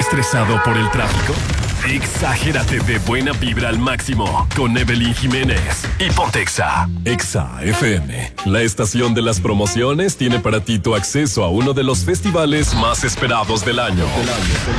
¿Estresado por el tráfico? Exagérate de buena vibra al máximo con Evelyn Jiménez y ponte Exa. Exa FM, la estación de las promociones, tiene para ti tu acceso a uno de los festivales más esperados del año.